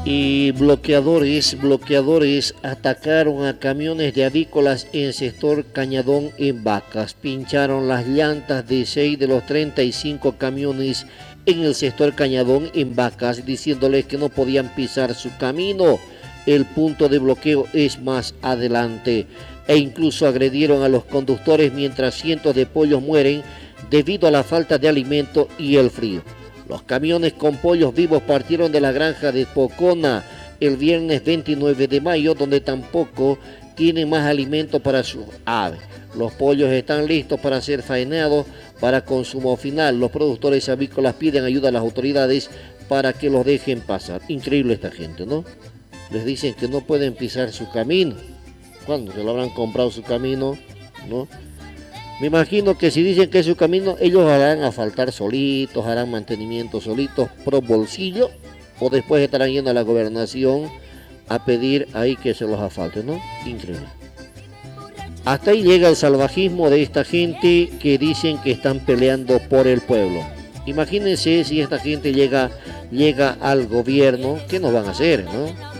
Y bloqueadores atacaron a camiones de avícolas en sector Cañadón en Vacas. Pincharon las llantas de 6 de los 35 camiones en el sector Cañadón en Vacas, diciéndoles que no podían pisar su camino. El punto de bloqueo es más adelante. E incluso agredieron a los conductores mientras cientos de pollos mueren debido a la falta de alimento y el frío. Los camiones con pollos vivos partieron de la granja de Pocona el viernes 29 de mayo, donde tampoco tienen más alimento para sus aves. Los pollos están listos para ser faenados para consumo final. Los productores avícolas piden ayuda a las autoridades para que los dejen pasar. Increíble esta gente, ¿no? Les dicen que no pueden pisar su camino. ¿Cuándo se lo habrán comprado su camino? ¿No? Me imagino que si dicen que es su camino, ellos harán asfaltar solitos, harán mantenimiento solitos, pro bolsillo, o después estarán yendo a la gobernación a pedir ahí que se los asfalten, ¿no? Increíble. Hasta ahí llega el salvajismo de esta gente que dicen que están peleando por el pueblo. Imagínense si esta gente llega al gobierno, ¿qué nos van a hacer, no?